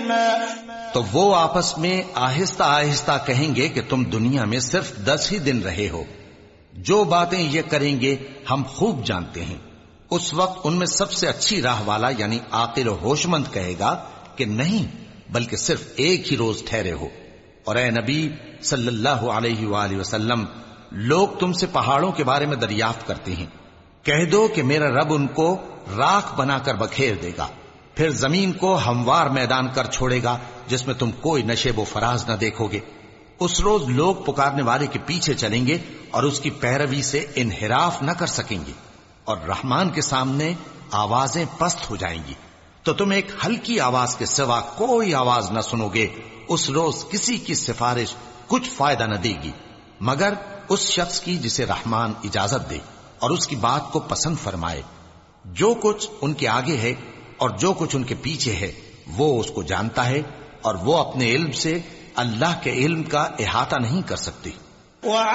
تو وہ آپس میں آہستہ آہستہ کہیں گے کہ تم دنیا میں صرف 10 ہی دن رہے ہو، جو باتیں یہ کریں گے ہم خوب جانتے ہیں۔ اس وقت ان میں سب سے اچھی راہ والا یعنی عاقل و ہوش مند کہے گا کہ نہیں، بلکہ صرف ایک ہی روز ٹھہرے ہو۔ اور اے نبی صلی اللہ علیہ وآلہ وسلم، لوگ تم سے پہاڑوں کے بارے میں دریافت کرتے ہیں، کہہ دو کہ میرا رب ان کو راکھ بنا کر بکھیر دے گا، پھر زمین کو ہموار میدان کر چھوڑے گا جس میں تم کوئی نشیب و فراز نہ دیکھو گے۔ اس روز لوگ پکارنے والے کے پیچھے چلیں گے اور اس کی پیروی سے انحراف نہ کر سکیں گے، اور رحمان کے سامنے آوازیں پست ہو جائیں گی، تو تم ایک ہلکی آواز کے سوا کوئی آواز نہ سنو گے۔ اس روز کسی کی سفارش کچھ فائدہ نہ دے گی مگر اس شخص کی جسے رحمان اجازت دے اور اس کی بات کو پسند فرمائے۔ جو کچھ ان کے آگے ہے اور جو کچھ ان کے پیچھے ہے وہ اس کو جانتا ہے، اور وہ اپنے علم سے اللہ کے علم کا احاطہ نہیں کر سکتی۔